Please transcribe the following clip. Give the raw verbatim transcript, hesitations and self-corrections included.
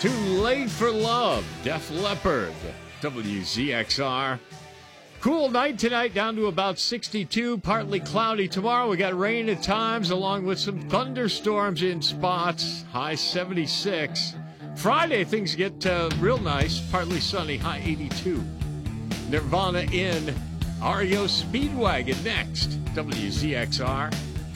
Too Late for Love, Def Leppard, W Z X R. Cool night tonight, down to about sixty-two, partly cloudy. Tomorrow we got rain at times, along with some thunderstorms in spots, high seventy-six. Friday, things get uh, real nice, partly sunny, high eighty-two. Nirvana in R E O Speedwagon next, W Z X R.